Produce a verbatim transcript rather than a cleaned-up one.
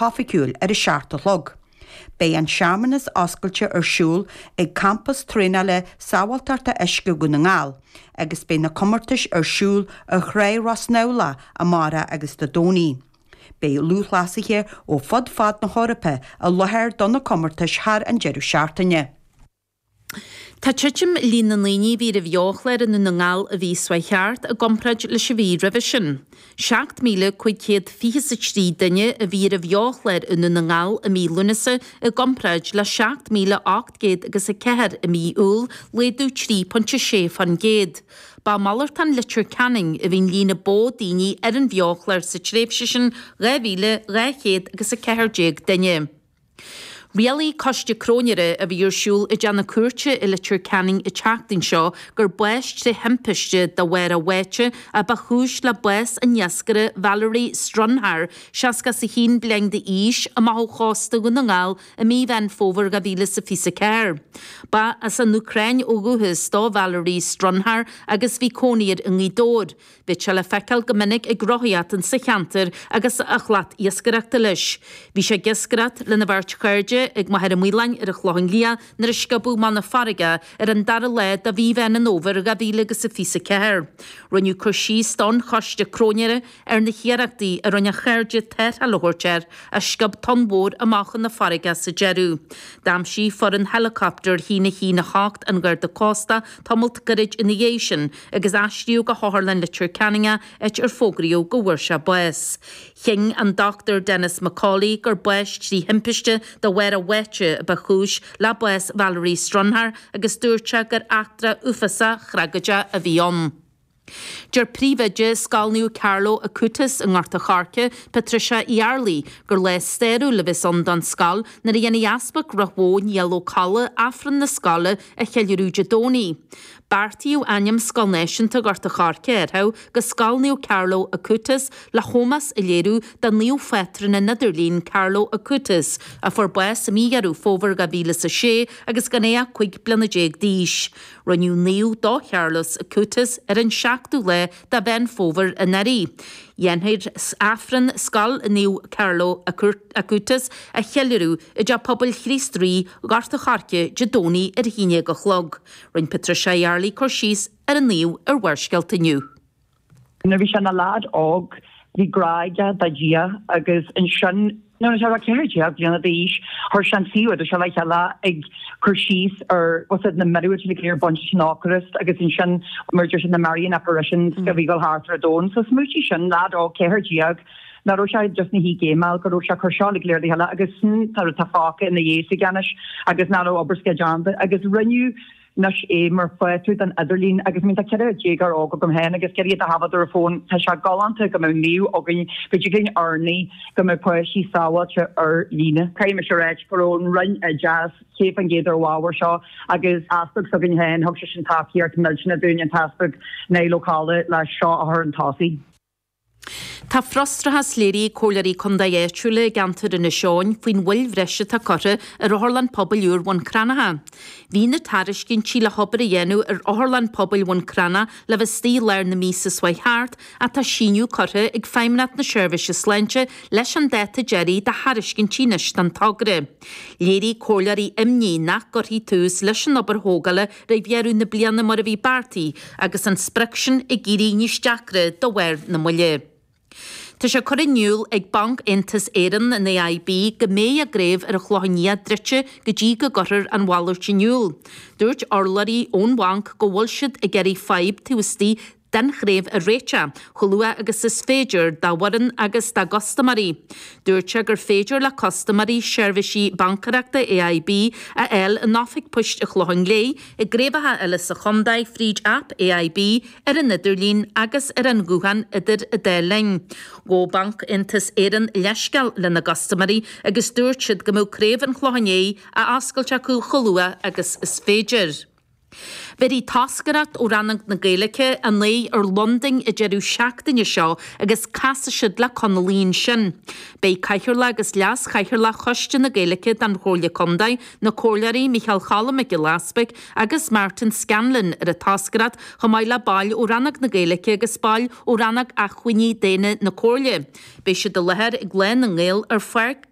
hoficúil ar a seaartalog. Bé an seamannas oscailte ar siúl ag campus trína le sábhailtarta eisce go na ngáil, agus bé na commartais ar siúl ar chré Rosnóla a Mara agus do Dóní. Bé lúthlásaithe ó fod fad na Hórapa a lothir donna commartais thar an deireadh seaartaine. Tá titim lína naoine bhí a bheochleir in na ngáil a bhí swaithart a gompraid le se bhí revision. seacht míle chuig fios trí daine a bhí a bheochleir in na ngáil a mí lunasa a gompraid le seacht míle ácht géad agus a ceir a mí úl leadú trí ponte sé fan géad. Ba Mallertan Literature Canning a bhín lína bó daoine ar an bheochleir sa tréimhse sin ré bhíle ré chéad agus a ceir déag daine. Rialí coiste crónire a bhí ar siúl i deanna cuairte i Literature Canning i teachtain seo gur buist de hempiste da bhar a bhaite a ba chúis le bues a neascare Valerie Strunhar seasca sa hín bleang de ís a math chásta go na ngáil a mí bhean fóver ga bhíle sa fisa céir. Ba as an Ukraine óguthas dá Valerie Strunhar agus bhí cóníir in í dór. Bhí se le feiceal go minic ag grohiat an sa cheantar agus a chhlaat iascareachta leis. Bhí sé giscarat le na bhairt chuirde ag maithir a mhuilein ar a chlohan lia nar a scabú man na farige ar an dar a le a bhí bhean an óver a bhíle agus a fisa céir. Ronniu cosí stán choiste crónire ar na chiaachtaí a ronne chuirde teir a lehorteir a scab tonbór amachchan na farige sa Jeru. Dám sí for an helicopter hína hína hácht an gur de Costa tamalt garid in Aviation agus astriú go háharlan Literature Canninga et ar fógraíú go bhuair se bues. Ching an Doctor Dennis Macaulay gur buist trí himpiste da bhar a bhaite a ba chúis le bues Valerie Strunhar agus dúirte gur achtra ufasa chreagaide a bhí an. Ger príomhaide scáilniú Carlo Acutis an Ngharta Charce Patricia Iarley gur le stéirú le bhís an don scáil na dhéana aspa rahbóin yellow calla afran na scála a cheilirúide Dóní. Bartíú aim scalnéisianta Ngharta Charce arthá go scáilniú Carlo Acutis le chomas i léirú den níú fetra na Nidirlín Carlo Acutis a for bues a míarú fóver ga bhíle sa sé agus gan é chuig blina déag díis. Ronniu níú dá Carlos Acutis ar an seachtú le da ben fóver a narí. Yenhéid afran scal níú Carlo Acutis a cheilirú i de pobl chrístrí Ngharta Charce de Dóní ar híine go chlog. Rin Patricia Iarley corsís ar an níú ar bhuirsceiltaniu. Na bhí se na lad ág bhí gráide da dia agus an sin no se a ceirte dianna díis thir sean siúd a se le cheala ag chuirsís ar was na meúid le léir bunch náchas agus in sin merger sin na Marian apparitions go bhí go háar dón so smúti sin lad á ceirteag na ro se just na hí gémal go ro se chuálig léir heile agus tar tá fáca in na dhééis ganis agus ná oberske Janda agus rinneú nas é mar foiú an Idirlín agus minn ceir dégar ága gom hen agus ceir a hafad ar fón te se galanta go mé níú agin begin arní go mé poisí sáhalte ar lína. Caim se réit forón rinn a jazz céip an géidir bháhar seo agus aspag so gin hen hog se sin taí ar milna dún an taspag na locále le seo a th an tasí. Tá frostrathe sléirí cólarí condaéisiúla gantar in na seáin faoin bhfuil bhreise tá corre ar Orlan poblúr bhain cranathe. Bhí na tariscin tí le hobar a dhéanú ar Orlan pobl bhain crana le bheith stí leir na mísa swaithart a tá síniú corre ag feimnat na seirbhise sleinte leis an déta Jerry de hariscin tíneis an tagre. Léirí cólarí imní nach gur hí tús leis an obair hógala ra bhearú na blianana mar a bhí bartaí agus an sprection i gírí níos deacre do bhhair na muile. Tá sé chorinniúil ag bank intas éan in A I B go mé a gréibh ar a chláinníad drite go dtí go gothir an bhhailirtiniúil. Dúirt orlarí ón bank go bhfuil siad i geirí feib tústí den chréibh a réite, cholua agus is féidir da waran agus da costamarí. Dúirte gur féidir le costamarí seirbhísí bancareachta A I B a eil a náfik puist a chlohan lé i gréibethe eile sa chumdaid fríd app A I B ar an Nidirlín agus ar an gúhan idir a déling. Go bank intas éan leisceal le na costamarí agus dúirt siad go mó créibh an chlohané a ascailte acu cholua agus is féidir. Verí tascarat ó rannang na Gaeilge an lé ar London i deireadh seachtaine seo agus casa siad le conalín sin. Bei caiithir agus leas caiithir le choiste na Gaeilge den chóirle condaid na cóirlaí Michael Challam ag Glasbeg agus Martin Scanlon ar a tascarat chomáid le bail ó rannang na Gaeilge agus bail ó rannang a chuiní déine na cóirle. Bei siad de lethir ag glen na ngéil ar fearc